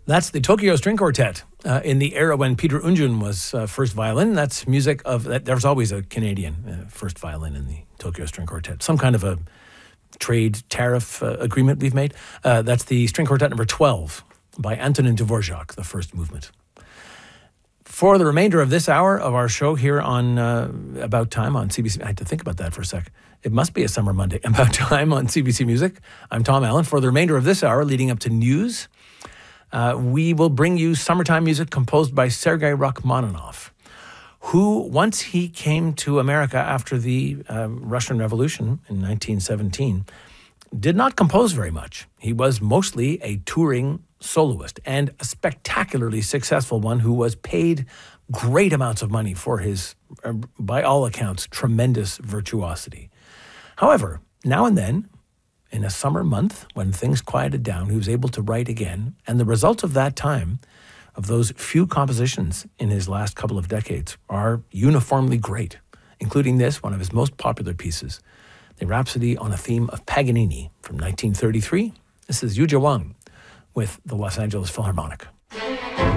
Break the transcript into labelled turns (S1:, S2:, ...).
S1: That's the Tokyo String Quartet in the era when Peter Unjun was first violin. That's music of that. There's always a Canadian first violin in the Tokyo String Quartet. Some kind of a trade tariff agreement we've made. That's the String Quartet number 12 by Antonin Dvorak, the first movement. For the remainder of this hour of our show here on About Time on CBC, I had to think about that for a sec. It must be a summer Monday. About Time on CBC Music. I'm Tom Allen. For the remainder of this hour, leading up to news, we will bring you summertime music composed by Sergei Rachmaninoff, who, once he came to America after the Russian Revolution in 1917, did not compose very much. He was mostly a touring soloist and a spectacularly successful one who was paid great amounts of money for his, by all accounts, tremendous virtuosity. However, now and then, in a summer month, when things quieted down, he was able to write again. And the results of that time, of those few compositions in his last couple of decades, are uniformly great, including this, one of his most popular pieces, the Rhapsody on a Theme of Paganini from 1933. This is Yu Jia Wang with the Los Angeles Philharmonic.